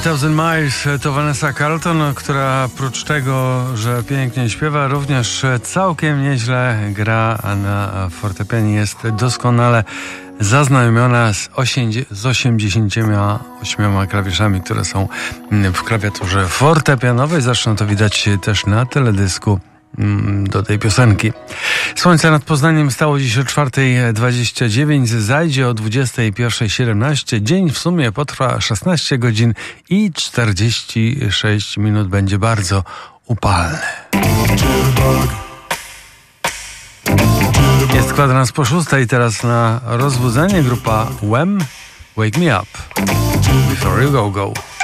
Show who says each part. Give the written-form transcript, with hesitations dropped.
Speaker 1: 1000 Miles to Vanessa Carlton, która oprócz tego, że pięknie śpiewa, również całkiem nieźle gra na fortepianie. Jest doskonale zaznajomiona z 88 klawiszami, które są w klawiaturze fortepianowej. Zresztą to widać też na teledysku do tej piosenki. Słońce nad Poznaniem stało dziś o 4:29, zajdzie o 21:17. Dzień w sumie potrwa 16 godzin i 46 minut. Będzie bardzo upalny. Jest 4:45, teraz na rozbudzenie grupa Wham! Wake Me Up Before You Go Go.